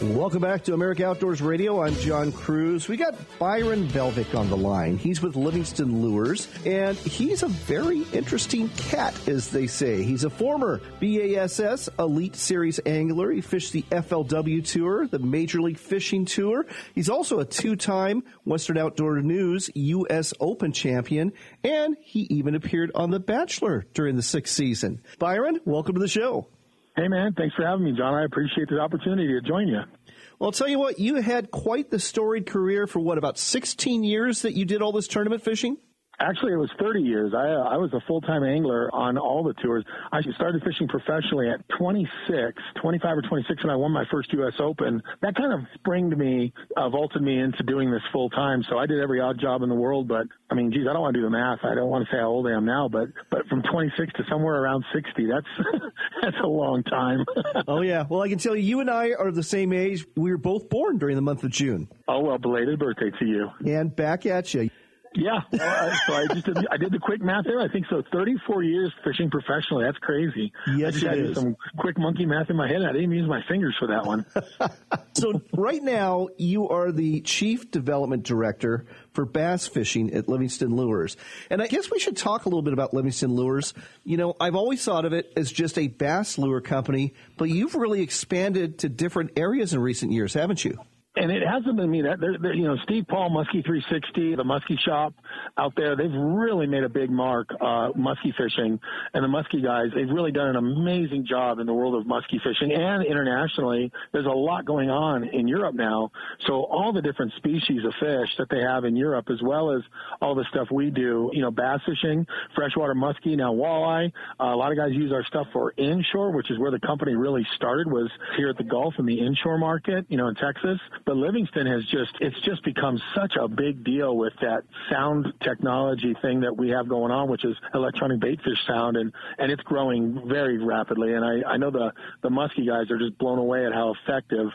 Welcome back to America Outdoors Radio. I'm John Cruz. We got Byron Velvick on the line. He's with Livingston Lures, and he's a very interesting cat, as they say. He's a former BASS Elite Series angler. He fished the FLW Tour, the Major League Fishing Tour. He's also a two-time Western Outdoor News U.S. Open champion, and he even appeared on The Bachelor during the 6th season. Byron, welcome to the show. Hey, man, thanks for having me, John. I appreciate the opportunity to join you. Well, I'll tell you what, you had quite the storied career for, about 16 years that you did all this tournament fishing? Actually, it was 30 years. I was a full-time angler on all the tours. I started fishing professionally at 25 or 26, and I won my first U.S. Open. That kind of vaulted me into doing this full-time. So I did every odd job in the world, but, I mean, geez, I don't want to do the math. I don't want to say how old I am now, but from 26 to somewhere around 60, that's a long time. Oh, yeah. Well, I can tell you and I are the same age. We were both born during the month of June. Oh, well, belated birthday to you. And back at you. Yeah, so I did the quick math there. I think so. 34 years fishing professionally. That's crazy. Yes, I did some quick monkey math in my head. I didn't even use my fingers for that one. So right now, you are the Chief Development Director for bass fishing at Livingston Lures. And I guess we should talk a little bit about Livingston Lures. You know, I've always thought of it as just a bass lure company, but you've really expanded to different areas in recent years, haven't you? And it hasn't been me. Steve Paul, Muskie 360, the Muskie shop out there, they've really made a big mark, muskie fishing. And the muskie guys, they've really done an amazing job in the world of muskie fishing. And internationally, there's a lot going on in Europe now. So all the different species of fish that they have in Europe, as well as all the stuff we do, bass fishing, freshwater muskie, now walleye. A lot of guys use our stuff for inshore, which is where the company really started, was here at the Gulf in the inshore market, in Texas. But Livingston it's just become such a big deal with that sound technology thing that we have going on, which is electronic baitfish sound, and it's growing very rapidly. And I know the muskie guys are just blown away at how effective,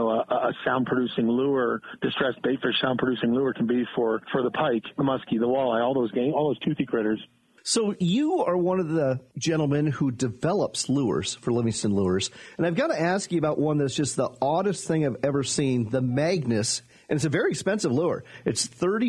a sound producing lure, distressed baitfish sound producing lure can be for the pike, the muskie, the walleye, all those toothy critters. So you are one of the gentlemen who develops lures for Livingston Lures. And I've got to ask you about one that's just the oddest thing I've ever seen, the Magnus. And it's a very expensive lure. It's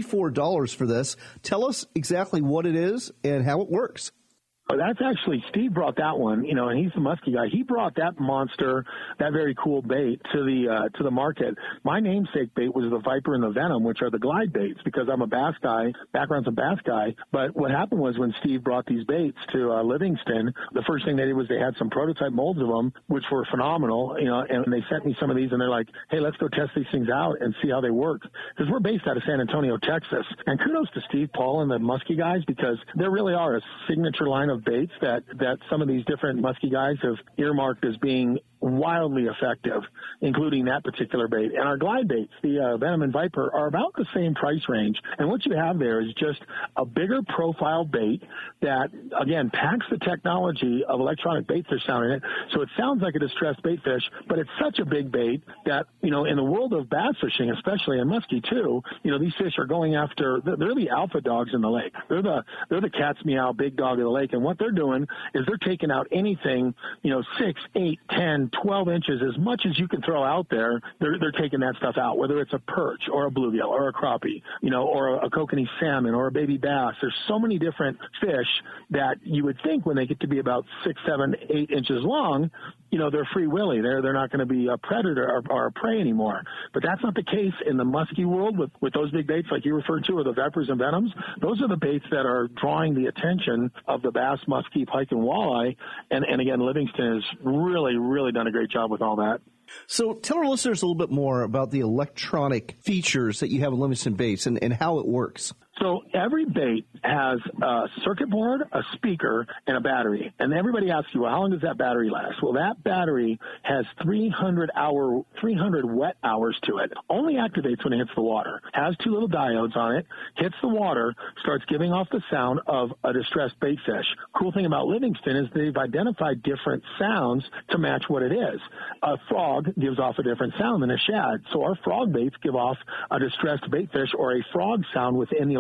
$34 for this. Tell us exactly what it is and how it works. Oh, that's actually, Steve brought that one, and he's the muskie guy. He brought that monster, that very cool bait to the market. My namesake bait was the Viper and the Venom, which are the glide baits, because I'm a bass guy, background's a bass guy. But what happened was when Steve brought these baits to Livingston, the first thing they did was they had some prototype molds of them, which were phenomenal, and they sent me some of these, and they're like, hey, let's go test these things out and see how they work. Because we're based out of San Antonio, Texas. And kudos to Steve Paul and the muskie guys, because there really are a signature line of baits that some of these different muskie guys have earmarked as being wildly effective, including that particular bait. And our glide baits, the Venom and Viper, are about the same price range. And what you have there is just a bigger profile bait that, again, packs the technology of electronic baitfish sound in it. So it sounds like a distressed baitfish, but it's such a big bait that, in the world of bass fishing, especially in muskie too, these fish are going after, they're the alpha dogs in the lake. They're the cat's meow big dog of the lake. And what they're doing is they're taking out anything, 6, 8, 10, 12 inches, as much as you can throw out there, they're taking that stuff out, whether it's a perch or a bluegill or a crappie, or a kokanee salmon or a baby bass. There's so many different fish that you would think when they get to be about 6, 7, 8 inches long, they're free willy. They're not going to be a predator or a prey anymore. But that's not the case in the muskie world with those big baits like you referred to, or the Vipers and Venoms. Those are the baits that are drawing the attention of the bass, muskie, pike, and walleye. And again, Livingston has really, really done a great job with all that. So tell our listeners a little bit more about the electronic features that you have in Livingston baits and how it works. So every bait has a circuit board, a speaker, and a battery. And everybody asks you, well, how long does that battery last? Well, that battery has 300 wet hours to it. Only activates when it hits the water. Has 2 little diodes on it, hits the water, starts giving off the sound of a distressed baitfish. Cool thing about Livingston is they've identified different sounds to match what it is. A frog gives off a different sound than a shad. So our frog baits give off a distressed baitfish or a frog sound within the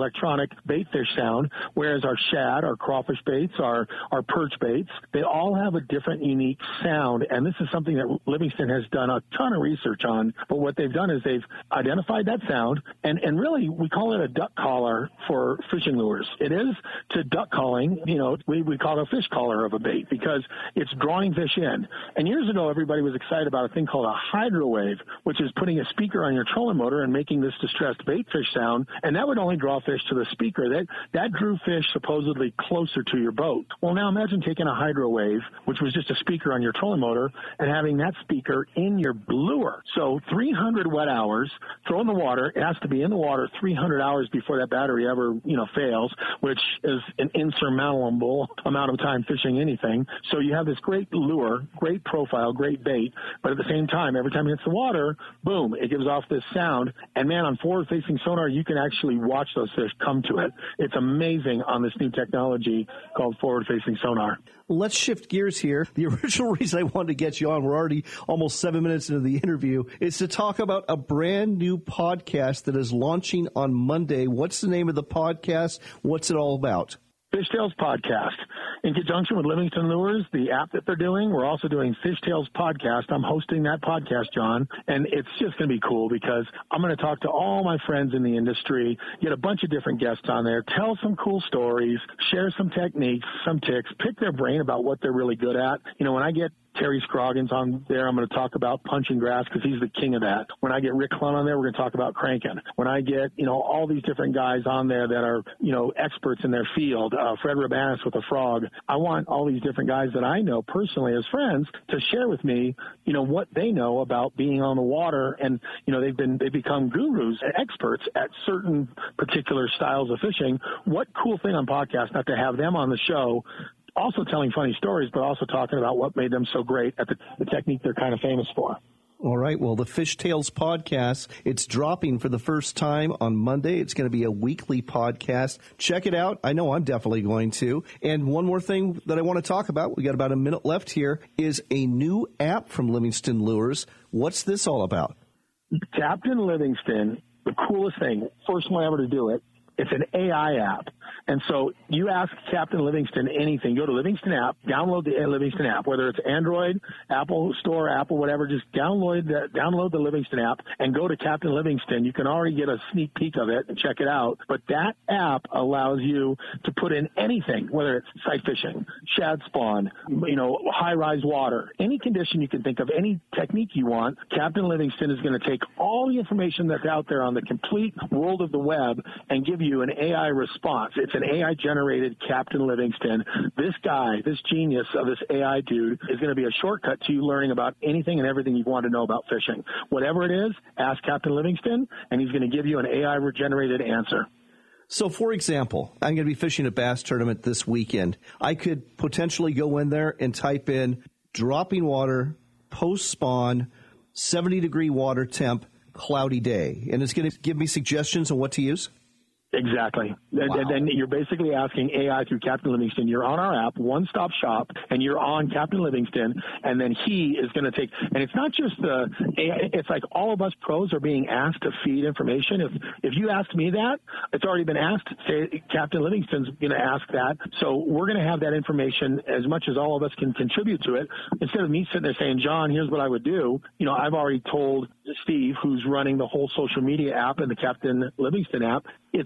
electronic bait fish sound, whereas our shad, our crawfish baits, our perch baits, they all have a different unique sound. And this is something that Livingston has done a ton of research on. But what they've done is they've identified that sound, and really we call it a duck collar for fishing lures. It is to duck calling, we call it a fish collar of a bait because it's drawing fish in. And years ago, everybody was excited about a thing called a hydrowave, which is putting a speaker on your trolling motor and making this distressed bait fish sound, and that would only draw fish to the speaker. That drew fish supposedly closer to your boat. Well, now imagine taking a hydrowave, which was just a speaker on your trolling motor, and having that speaker in your lure. So 300 wet hours, throw in the water. It has to be in the water 300 hours before that battery ever, fails, which is an insurmountable amount of time fishing anything. So you have this great lure, great profile, great bait, but at the same time, every time it hits the water, boom, it gives off this sound. And man, on forward-facing sonar, you can actually watch those fish come to it. It's amazing on this new technology called forward-facing sonar. Let's shift gears here. The original reason I wanted to get you on, we're already almost 7 minutes into the interview, is to talk about a brand new podcast that is launching on Monday. What's the name of the podcast? What's it all about? Fish Tales Podcast. In conjunction with Livingston Lures, the app that they're doing, we're also doing Fish Tales Podcast. I'm hosting that podcast, John, and it's just going to be cool because I'm going to talk to all my friends in the industry, get a bunch of different guests on there, tell some cool stories, share some techniques, some tips, pick their brain about what they're really good at. When I get Terry Scroggins on there, I'm going to talk about punching grass because he's the king of that. When I get Rick Clun on there, we're going to talk about cranking. When I get, all these different guys on there that are, experts in their field, Fred Rabanus with a frog, I want all these different guys that I know personally as friends to share with me, what they know about being on the water. And, they've become gurus, experts at certain particular styles of fishing. What cool thing on podcast not to have them on the show, also telling funny stories, but also talking about what made them so great at the technique they're kind of famous for. All right. Well, the Fish Tales podcast, it's dropping for the first time on Monday. It's going to be a weekly podcast. Check it out. I know I'm definitely going to. And one more thing that I want to talk about, we got about a minute left here, is a new app from Livingston Lures. What's this all about? Captain Livingston, the coolest thing, first one ever to do it, it's an AI app. And so you ask Captain Livingston anything, go to Livingston app, download the Livingston app, whether it's Android, Apple Store, Apple, whatever, just download the Livingston app and go to Captain Livingston. You can already get a sneak peek of it and check it out. But that app allows you to put in anything, whether it's sight fishing, shad spawn, high-rise water, any condition you can think of, any technique you want. Captain Livingston is going to take all the information that's out there on the complete world of the web and give you an AI response. It's an AI-generated Captain Livingston. This guy, this genius of this AI dude, is going to be a shortcut to you learning about anything and everything you want to know about fishing. Whatever it is, ask Captain Livingston, and he's going to give you an AI-generated answer. So, for example, I'm going to be fishing a bass tournament this weekend. I could potentially go in there and type in dropping water, post-spawn, 70-degree water temp, cloudy day, and it's going to give me suggestions on what to use? Exactly. Wow. And then you're basically asking AI through Captain Livingston. You're on our app, one-stop shop, and you're on Captain Livingston, and then he is going to take – and it's not just the – it's like all of us pros are being asked to feed information. If you ask me that, it's already been asked. Say Captain Livingston's going to ask that. So we're going to have that information as much as all of us can contribute to it. Instead of me sitting there saying, John, here's what I would do, I've already told Steve, who's running the whole social media app and the Captain Livingston app,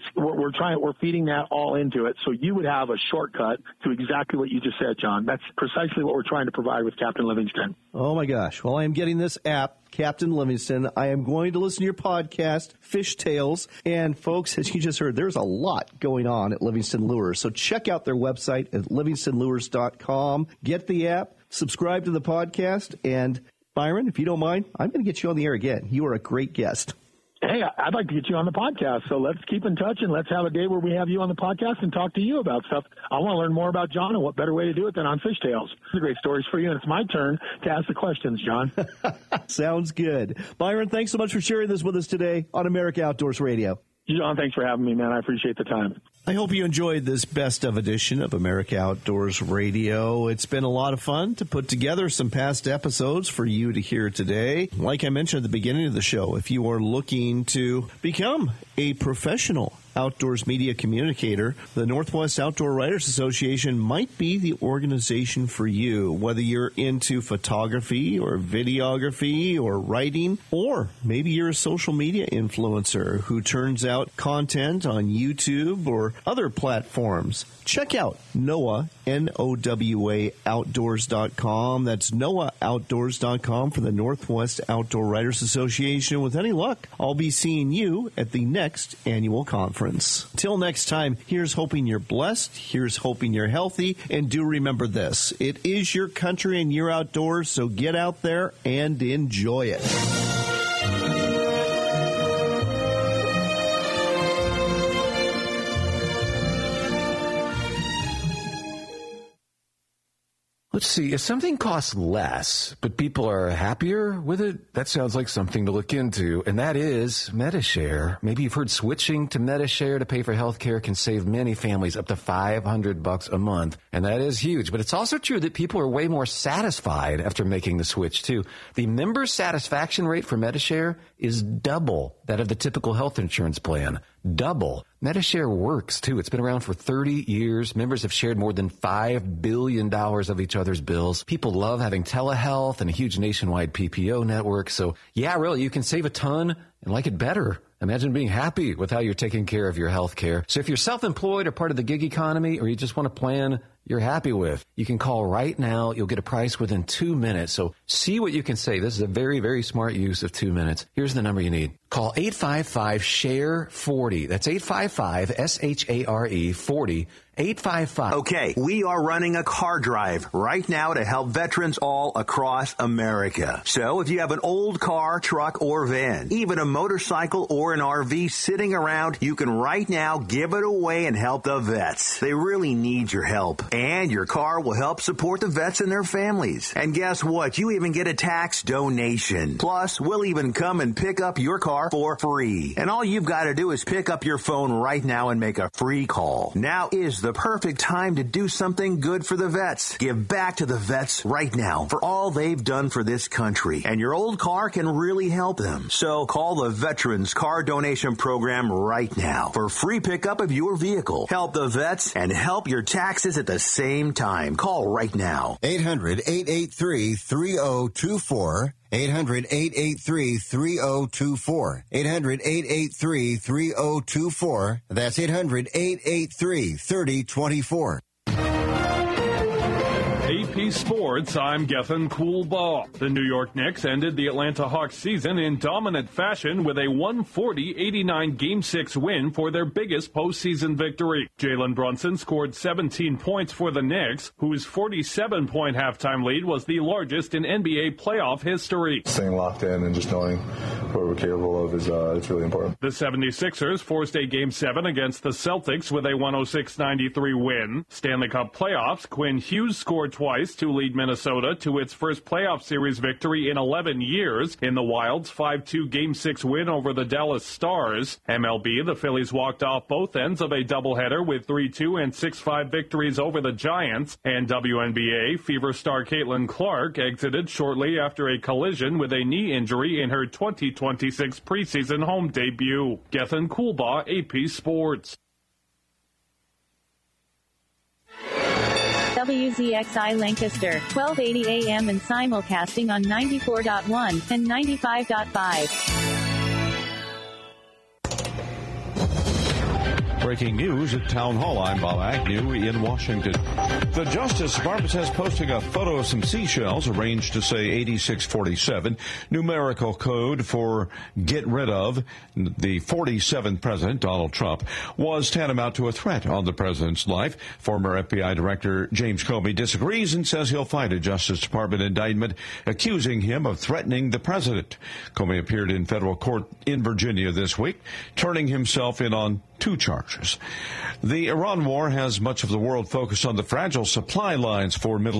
we're feeding that all into it. So you would have a shortcut to exactly what you just said, John. That's precisely what we're trying to provide with Captain Livingston. Oh my gosh. Well, I am getting this app, Captain Livingston. I am going to listen to your podcast, Fish Tales. And folks, as you just heard, there's a lot going on at Livingston Lures. So check out their website at livingstonlures.com. Get the app, subscribe to the podcast, and Byron, if you don't mind, I'm going to get you on the air again. You are a great guest. Hey, I'd like to get you on the podcast, so let's keep in touch and let's have a day where we have you on the podcast and talk to you about stuff. I want to learn more about John, and what better way to do it than on Fish Tales. These are great stories for you, and it's my turn to ask the questions, John. Sounds good. Byron, thanks so much for sharing this with us today on America Outdoors Radio. John, thanks for having me, man. I appreciate the time. I hope you enjoyed this best of edition of America Outdoors Radio. It's been a lot of fun to put together some past episodes for you to hear today. Like I mentioned at the beginning of the show, if you are looking to become a professional outdoors media communicator, the Northwest Outdoor Writers Association might be the organization for you, whether you're into photography or videography or writing, or maybe you're a social media influencer who turns out content on YouTube or other platforms. Check out NOWA, N-O-W-A, outdoors.com. That's NOAOutdoors.com for the Northwest Outdoor Writers Association. With any luck, I'll be seeing you at the next annual conference. Till next time, here's hoping you're blessed, here's hoping you're healthy, and do remember this: it is your country and you're outdoors, so get out there and enjoy it. Let's see, if something costs less, but people are happier with it, that sounds like something to look into, and that is Medi-Share. Maybe you've heard switching to Medi-Share to pay for health care can save many families up to $500 a month, and that is huge. But it's also true that people are way more satisfied after making the switch, too. The member satisfaction rate for Medi-Share is double that of the typical health insurance plan. Double. Medi-Share works, too. It's been around for 30 years. Members have shared more than $5 billion of each other's bills. People love having telehealth and a huge nationwide PPO network. So, yeah, really, you can save a ton and like it better. Imagine being happy with how you're taking care of your health care. So if you're self-employed or part of the gig economy, or you just want a plan you're happy with, you can call right now. You'll get a price within 2 minutes. So see what you can save. This is a very, very smart use of 2 minutes. Here's the number you need. Call 855-SHARE-40. That's 855-SHARE 40. 855. Okay, we are running a car drive right now to help veterans all across America. So if you have an old car, truck, or van, even a motorcycle or an RV sitting around, you can right now give it away and help the vets. They really need your help. And your car will help support the vets and their families. And guess what? You even get a tax donation. Plus, we'll even come and pick up your car for free. And all you've got to do is pick up your phone right now and make a free call. Now is the perfect time to do something good for the vets. Give back to the vets right now for all they've done for this country. And your old car can really help them. So call the Veterans Car Donation Program right now for free pickup of your vehicle. Help the vets and help your taxes at the same time. Call right now. 800-883-3024. 800-883-3024. 800-883-3024. That's 800-883-3024. AP Sports, I'm Gethin Coolbaugh. The New York Knicks ended the Atlanta Hawks season in dominant fashion with a 140-89 Game 6 win for their biggest postseason victory. Jalen Brunson scored 17 points for the Knicks, whose 47-point halftime lead was the largest in NBA playoff history. Staying locked in and just knowing what we're capable of is it's really important. The 76ers forced a Game 7 against the Celtics with a 106-93 win. Stanley Cup playoffs, Quinn Hughes scored twice to lead Minnesota to its first playoff series victory in 11 years in the Wild's 5-2 Game 6 win over the Dallas Stars. MLB, the Phillies walked off both ends of a doubleheader with 3-2 and 6-5 victories over the Giants. And WNBA, Fever star Caitlin Clark exited shortly after a collision with a knee injury in her 2026 preseason home debut. Gethin Coolbaugh, AP Sports. WZXI Lancaster, 1280 AM and simulcasting on 94.1 and 95.5. Breaking news at Town Hall. I'm Bob Agnew in Washington. The Justice Department says posting a photo of some seashells arranged to say 8647, numerical code for get rid of the 47th president, Donald Trump, was tantamount to a threat on the president's life. Former FBI Director James Comey disagrees and says he'll fight a Justice Department indictment accusing him of threatening the president. Comey appeared in federal court in Virginia this week, turning himself in on 2 charges. The Iran war has much of the world focused on the fragile supply lines for Middle